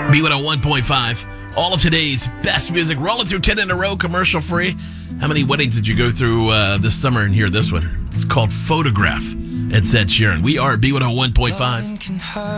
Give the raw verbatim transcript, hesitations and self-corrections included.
B one oh one point five. All of today's best music, rolling through ten in a row, commercial free. How many weddings did you go through uh, this summer and hear this one? It's called Photograph. It's Ed Sheeran. We are B one oh one point five.